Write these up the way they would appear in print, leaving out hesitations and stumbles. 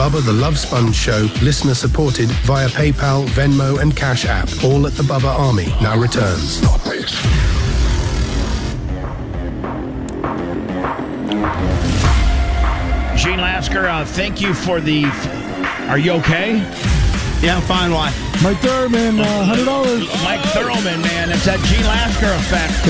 Bubba the Love Sponge Show, listener supported via PayPal, Venmo, and Cash App. All at the Bubba Army now returns. Stop it. Gene Lasker, thank you for the... Are you okay? Yeah, I'm fine. Why? Mike Thurman, $100. Mike Thurman, man. It's that Gene Lasker effect.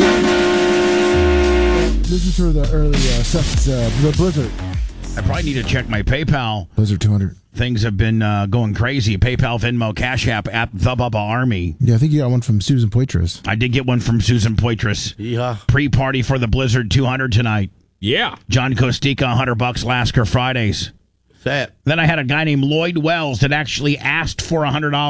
This is for the early stuff. The Blizzard. I probably need to check my PayPal. Blizzard 200. Things have been going crazy. PayPal, Venmo, Cash App, at the Bubba Army. Yeah, I think you got one from Susan Poitras. I did get one from Susan Poitras. Yeah. Pre-party for the Blizzard 200 tonight. Yeah. John Costica, $100, Lasker Fridays. Say it. Then I had a guy named Lloyd Wells that actually asked for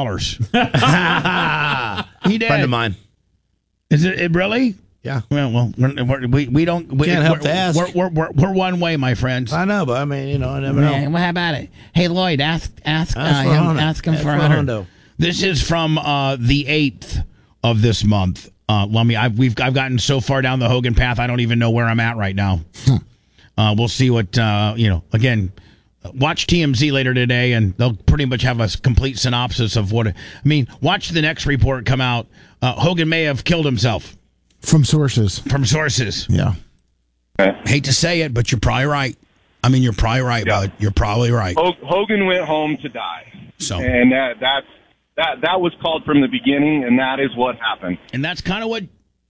$100. He did. Friend of mine. Is it really? Yeah. Well, we don't. We can't help to ask. We're one way, my friends. I know, but I mean, I never know. Well, how about it? Hey, Lloyd, ask him for $100. This is from the 8th of this month. Lummy, I've gotten so far down the Hogan path, I don't even know where I'm at right now. We'll see what again. Watch TMZ later today, and they'll pretty much have a complete synopsis of what. Watch the next report come out. Hogan may have killed himself. From sources. Yeah. Hate to say it, but you're probably right. You're probably right, bud. You're probably right. Hogan went home to die. So, and that was called from the beginning, and that is what happened. And that's kind of what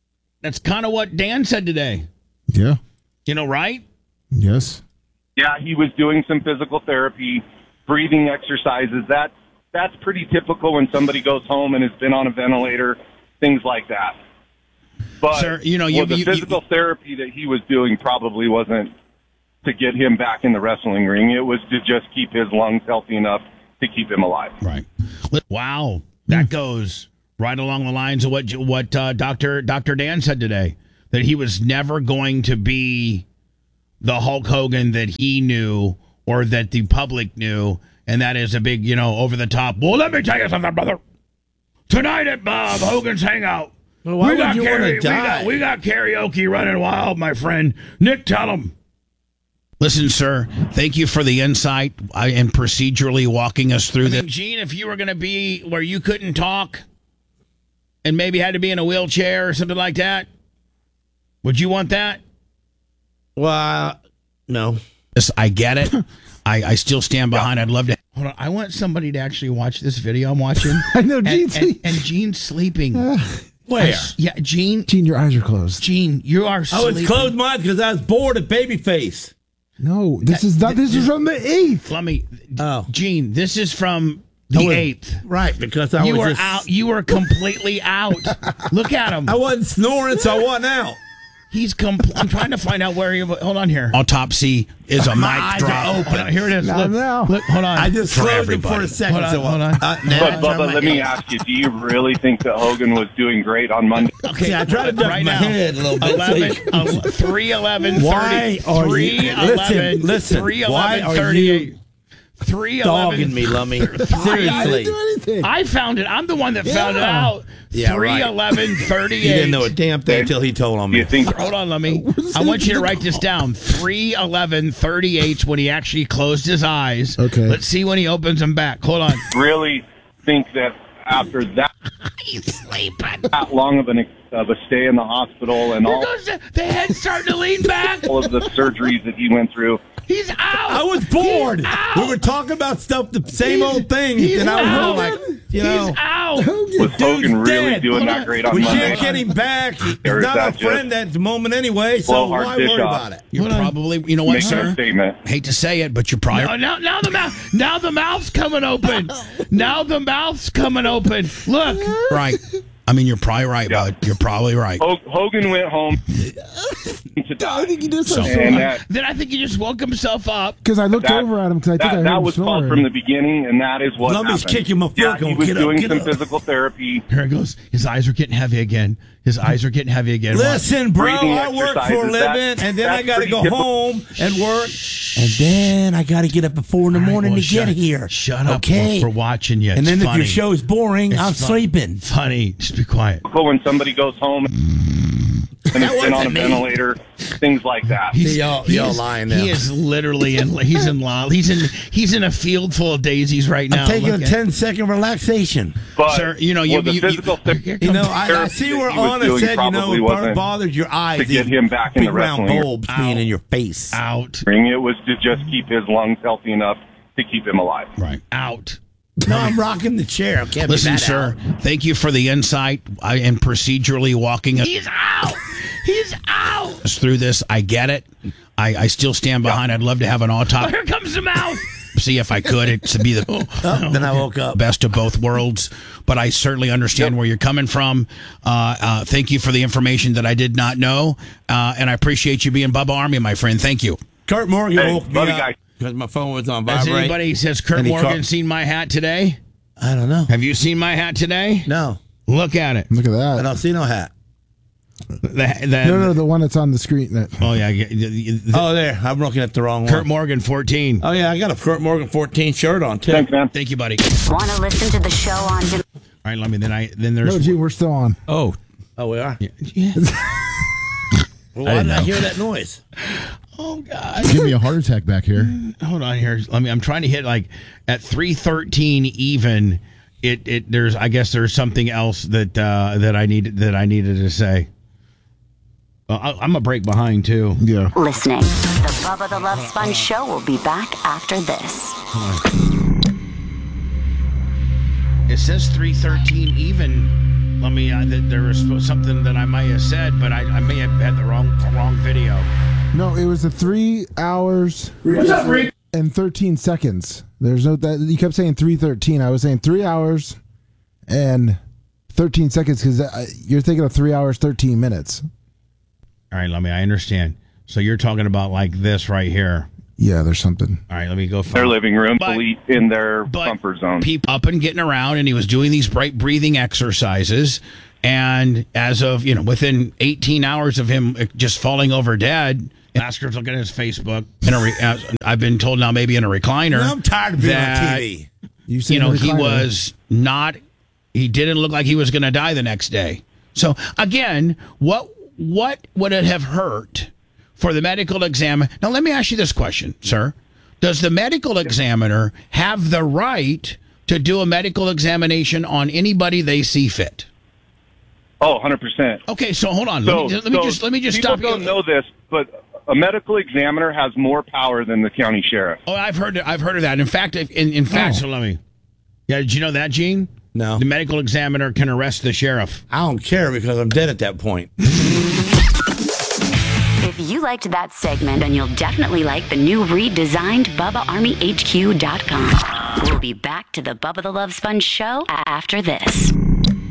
Dan said today. Yeah. Right? Yes. Yeah, he was doing some physical therapy, breathing exercises. That's pretty typical when somebody goes home and has been on a ventilator, things like that. But sir, the physical therapy that he was doing probably wasn't to get him back in the wrestling ring. It was to just keep his lungs healthy enough to keep him alive. Right. Wow. That goes right along the lines of what Dr. Dan said today, that he was never going to be the Hulk Hogan that he knew or that the public knew, and that is a big, over the top. Well, let me tell you something, brother. Tonight at Bob Hogan's Hangout, well, why would you want to die? We got karaoke running wild, my friend. Nick, tell him. Listen, sir, thank you for the insight and procedurally walking us through this. Gene, if you were going to be where you couldn't talk and maybe had to be in a wheelchair or something like that, would you want that? Well, no. Yes, I get it. I still stand behind. I'd love to. Hold on. I want somebody to actually watch this video I'm watching. I know, Gene. And Gene's sleeping. Where? Gene. Gene, your eyes are closed. Gene, you are sleeping. I was closed my eyes because I was bored of Babyface. No, this is from the 8th. Let me. Oh. Gene, this is from the 8th. Right, because I was out. You were completely out. Look at him. I wasn't snoring, so I wasn't out. I'm trying to find out where he... Hold on here. Autopsy is a mic drop. Open. Here it is. Look, look, hold on. I just closed it for a second. Hold on. But Bubba, let me ask you, do you really think that Hogan was doing great on Monday? Okay, see, I tried to duck right my now. head a little bit. 3-11-30. Why are you... Listen, why are you... 3-11. Dogging me, Lummy. Seriously. I didn't do anything. I found it. I'm the one that found it out. Yeah, 3-11-38. You didn't know a damn thing until he told on me. You think? Hold on, Lummy. I want you to write this down. 3-11-38 when he actually closed his eyes. Okay. Let's see when he opens them back. Hold on. Really think that after that He's sleeping. that long of a stay in the hospital and There all goes the head starting to lean back. of the surgeries that he went through, He's out. I was bored. He's out. We were talking about stuff, the same old thing. He's And I out. was like, He's out. was Hogan really dead. doing Hold that on. great on we Monday? can't get him back. He's Or is not that our friend at the moment anyway, so blowhard why fish worry off? about it? You're probably... You know what, Making a sir? statement. Hate to say it, but you're probably... Now the mouth's coming open. Now the mouth's coming open. Look. Right. You're probably right, bud. You're probably right. Hogan went home to die. I think he did So- something. And that, Then I think he just woke himself up. Because I looked over at him because I think I heard that him was called snoring. from the beginning, and that is what Lummy's happened. kicking my foot, Yeah, he going, was "Get up, doing get some up." physical therapy. Here it goes. His eyes are getting heavy again. Listen, bro, Breathing I work for a exercises, living, and then I that's got to pretty go typical. home and work, and then I got to get up at 4 in the morning to get here. Shut up. Okay. We're watching you. And then It's if funny. your show's boring, It's I'm fun- sleeping. Funny. Just be quiet. When somebody goes home, and has been on a ventilator, things like that. Y'all lying now. He is literally he's in a field full of daisies right now. I'm taking a 10-second relaxation. But sir, you know, I see where Anna said, what bothers your eyes to get him back in the round wrestling. bulbs being in your face. Out. It was to just keep his lungs healthy enough to keep him alive. Right. Out. No, I'm rocking the chair. I can't Listen, be that sir, out. thank you for the insight and procedurally walking us. He's out. He's out. Through this, I get it. I still stand behind. I'd love to have an autopsy. Here comes the mouth. See if I could. It to be the Then I woke up. best of both worlds. But I certainly understand where you're coming from. Thank you for the information that I did not know, and I appreciate you being Bubba Army, my friend. Thank you. Kurt Morgan woke me up guy. because my phone was on Has vibrate. anybody says Kurt Morgan seen my hat today? I don't know. Have you seen my hat today? No, Look at it. Look at I that. don't see no hat. No, the one that's on the screen. Oh yeah. Oh, there. I'm looking at the wrong Kurt one. Morgan 14. Oh, yeah, I got a Kurt Morgan 14 shirt on, too. Thanks, man. Thank you, buddy. Want to listen to the show on All right, let me. Then there's. No, Gene, we're still on. Oh. Oh, we are? Yeah. Well, why did I hear that noise? Oh God. Give me a heart attack back here. Hold on here. I'm trying to hit like at 3:13 even. There's I guess there's something else that I needed to say. I'm a break behind too. Yeah. listening. The Bubba the Love Sponge Show will be back after this. It says 3:13 even. Let me. There was something that I might have said, but I may have had the wrong video. No, it was 3 hours and 13 seconds. There's no that you kept saying 3:13. I was saying 3 hours and 13 seconds because you're thinking of 3 hours 13 minutes. All right, let me. I understand. So you're talking about like this right here. Yeah, there's something. All right, let me go. Their living room, elite in their comfort zone. People up and getting around, and he was doing these bright breathing exercises. And as of within 18 hours of him just falling over dead, Oscar's looking at his Facebook. I've been told now, maybe in a recliner. I'm tired of being on TV. He was not. He didn't look like he was going to die the next day. So again, what would it have hurt for the medical examiner? Now, let me ask you this question, sir. Does the medical examiner have the right to do a medical examination on anybody they see fit? Oh, 100%. Okay, so hold on. So, let me just people stop. Don't know this, but a medical examiner has more power than the county sheriff. Oh, I've heard of that. In fact, so let me. Yeah, did you know that, Gene? No. The medical examiner can arrest the sheriff. I don't care because I'm dead at that point. If you liked that segment, then you'll definitely like the new redesigned BubbaArmyHQ.com. We'll be back to the Bubba the Love Sponge Show after this.